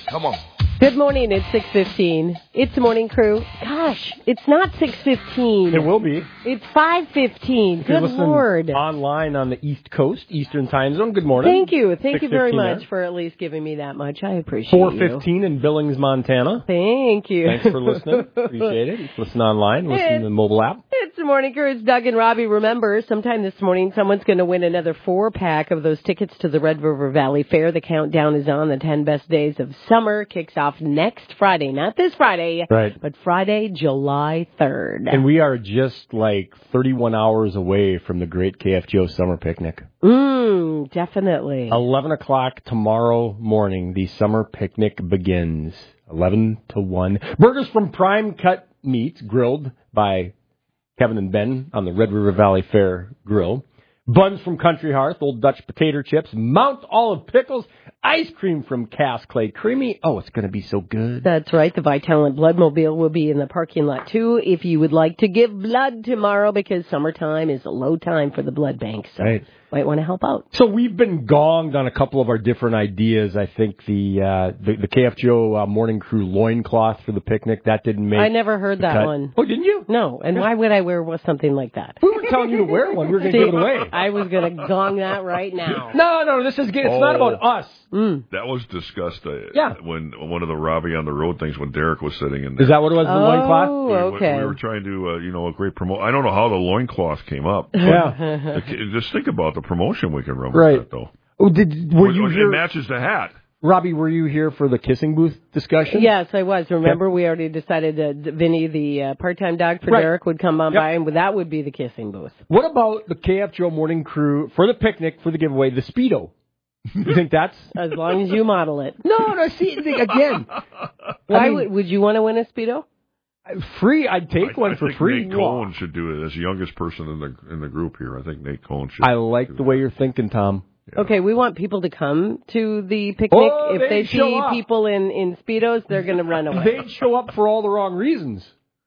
Come on. Good morning, it's 6:15. It's the morning crew. Gosh, it's not 6:15. It will be. It's 5:15. Good Lord. Online on the East Coast, Eastern Time Zone. Good morning. Thank you. Thank you very much there. for at least giving me that much. I appreciate 4:15 in Billings, Montana. Thank you. Thanks for listening. Appreciate it. Listen online. Listen to the mobile app. It's the morning crew. It's Doug and Robbie. Remember, sometime this morning, someone's going to win another 4-pack of those tickets to the Red River Valley Fair. The countdown is on. The 10 best days of summer kicks off next Friday. Not this Friday, right, but Friday, July 3rd. And we are just like 31 hours away from the Great KFGO Summer Picnic. Definitely. 11 o'clock tomorrow morning, the summer picnic begins. 11 to 1. Burgers from Prime Cut Meats, grilled by Kevin and Ben on the Red River Valley Fair Grill. Buns from Country Hearth, Old Dutch potato chips, Mount Olive pickles, ice cream from Cass Clay Creamy. Oh, it's going to be so good. That's right. The Vitalant Bloodmobile will be in the parking lot, too, if you would like to give blood tomorrow, because summertime is a low time for the blood bank. So right. Might want to help out. So we've been gonged on a couple of our different ideas. I think the KFGO Morning Crew loincloth for the picnic, that didn't make I never heard that cut. one. Oh, didn't you? No. And why would I wear something like that? We were telling you to wear one. We were going to give it away. I was going to gong that right now. No, this is good. It's not about us. That was discussed when one of the Robbie on the Road things when Derek was sitting in there. Is that what it was, the loincloth? Oh, okay. We were trying to, a great promote. I don't know how the loincloth came up. Yeah. Just think about the promotion we can run right. with that, though. Oh, were you here? It matches the hat. Robbie, were you here for the kissing booth discussion? Yes, I was. Remember, we already decided that Vinny, the part-time dog for Derek, would come on by, and that would be the kissing booth. What about the KFGO Morning Crew for the picnic, for the giveaway, the Speedo? You think that's... As long as you model it. No, see, again. Would you want to win a Speedo? Free, I'd take one for free. Nate Cohen should do it as the youngest person in the group here. I think Nate Cohen should. I like the way you're thinking, Tom. Yeah. Okay, we want people to come to the picnic. If they see people in Speedos, they're going to run away. They'd show up for all the wrong reasons.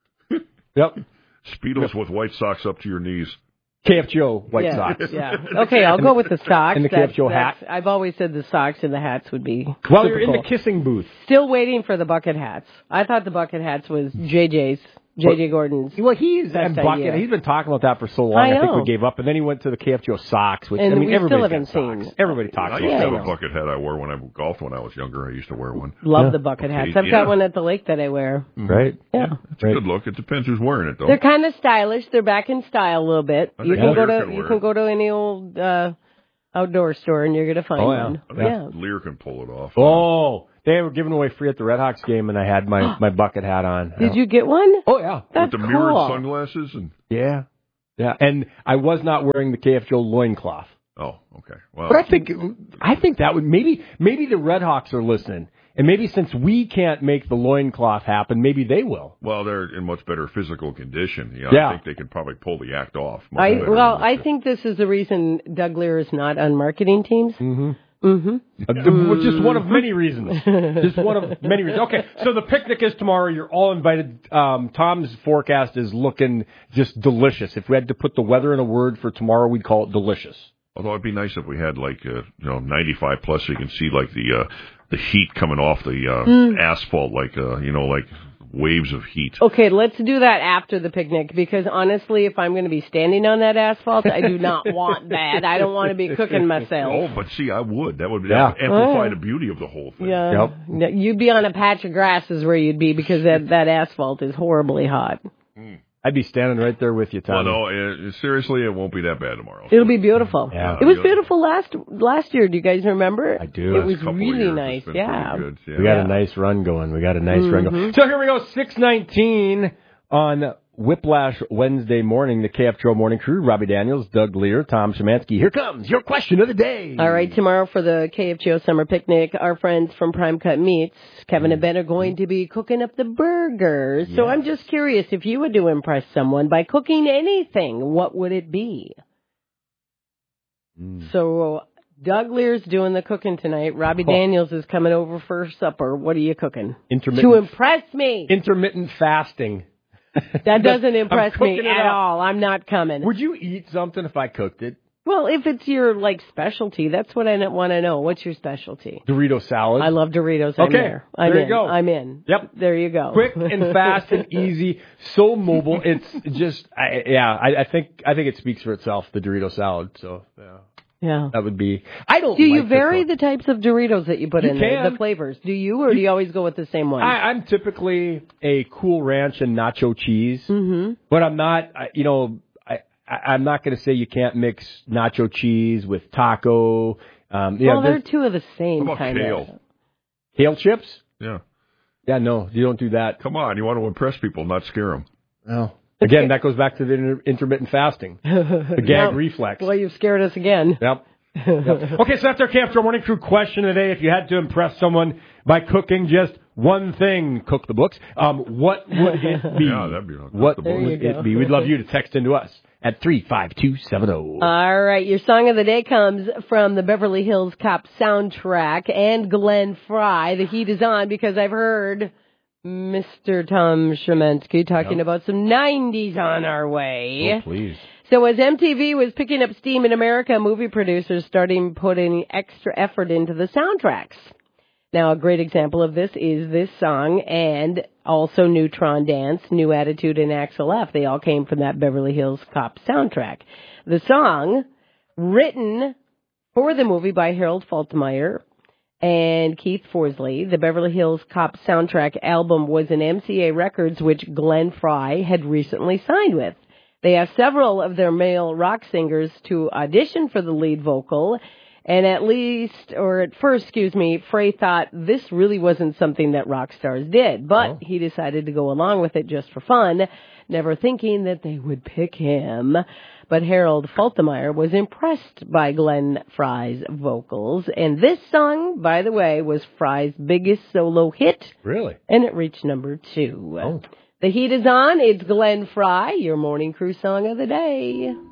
Yep. Speedos with white socks up to your knees. KFGO white socks. Yeah. Okay, I'll go with the socks. And the KFGO hat. I've always said the socks and the hats would be Well, typical. you're in the kissing booth. Still waiting for the bucket hats. I thought the bucket hats was JJ Gordon's. Well, he's been talking about that for so long. I think we gave up, and then he went to the KFGO socks, which we everybody still haven't seen. Everybody talks about. I used to have a bucket hat I wore when I golfed when I was younger. I used to wear one. Love the bucket hats. I've got one at the lake that I wear. Right. Yeah. It's a good look. It depends who's wearing it, though. They're kind of stylish. They're back in style a little bit. You can go to any old outdoor store and you're going to find one. Lear can pull it off. Oh. They were giving away free at the Red Hawks game, and I had my bucket hat on. Did you get one? Oh, yeah. That's with the mirrored sunglasses? Yeah. And I was not wearing the KFGO loincloth. Oh, okay. Well, but I think that would maybe the Red Hawks are listening. And maybe since we can't make the loincloth happen, maybe they will. Well, they're in much better physical condition. I think they can probably pull the act off. I think this is the reason Doug Lear is not on marketing teams. Just one of many reasons. Okay, so the picnic is tomorrow. You're all invited. Tom's forecast is looking just delicious. If we had to put the weather in a word for tomorrow, we'd call it delicious. Although it'd be nice if we had 95 plus, so you can see the heat coming off the asphalt, like waves of heat. Okay, let's do that after the picnic, because honestly, if I'm going to be standing on that asphalt, I do not want that. I don't want to be cooking myself. Oh, but see, I would. That would amplify the beauty of the whole thing. Yeah. Yep. You'd be on a patch of grass is where you'd be, because that asphalt is horribly hot. I'd be standing right there with you, Tom. Well, no, seriously, it won't be that bad tomorrow. It'll be beautiful. Yeah. It was beautiful last year. Do you guys remember? I do. It was really nice. Yeah. Good. Yeah. We got a nice run going. So here we go, 6:19 on Whiplash Wednesday morning, the KFGO Morning Crew. Robbie Daniels, Doug Lear, Tom Szymanski. Here comes your question of the day. All right, tomorrow for the KFGO Summer Picnic, our friends from Prime Cut Meats, Kevin and Ben, are going to be cooking up the burgers. So I'm just curious, if you were to impress someone by cooking anything, what would it be? So Doug Lear's doing the cooking tonight. Robbie Daniels is coming over for supper. What are you cooking? To impress me. Intermittent fasting. That doesn't impress me at all. I'm not coming. Would you eat something if I cooked it? Well, if it's your, specialty, that's what I want to know. What's your specialty? Dorito salad. I love Doritos. I'm there. There you go. I'm in. Yep. There you go. Quick and fast and easy. So mobile. It's just, I think it speaks for itself, the Dorito salad. So, yeah. That would be, I don't Do like you vary the types of Doritos that you put in there, can. the flavors? Do you, or do you always go with the same one? I'm typically a Cool Ranch and nacho cheese, but I'm not, I'm not going to say you can't mix nacho cheese with taco. They're two of the same How about kind kale? of. Kale chips? Yeah. Yeah, no, you don't do that. Come on, you want to impress people, not scare them. No. Again, that goes back to the intermittent fasting, the gag reflex. Well, you've scared us again. Yep. Okay, so that's our Camp Store Morning Crew question today. If you had to impress someone by cooking just one thing, cook the books, what would it be? Yeah, that'd be what would would it be? We'd love you to text into us at 35270. All right, your song of the day comes from the Beverly Hills Cop soundtrack and Glenn Frey. The heat is on because I've heard Mr. Tom Szymanski talking about some 90s on our way. Oh, please. So as MTV was picking up steam in America, movie producers started putting extra effort into the soundtracks. Now, a great example of this is this song and also Neutron Dance, New Attitude, and Axel F. They all came from that Beverly Hills Cop soundtrack. The song, written for the movie by Harold Faltermeyer and Keith Forsley, the Beverly Hills Cop soundtrack album was an MCA Records, which Glenn Frey had recently signed with. They asked several of their male rock singers to audition for the lead vocal, and at first, Frey thought this really wasn't something that rock stars did, but he decided to go along with it just for fun, never thinking that they would pick him. But Harold Faltermeyer was impressed by Glenn Frey's vocals, and this song, by the way, was Frey's biggest solo hit. Really? And it reached number 2. Oh. The heat is on. It's Glenn Frey, your Morning Crew song of the day.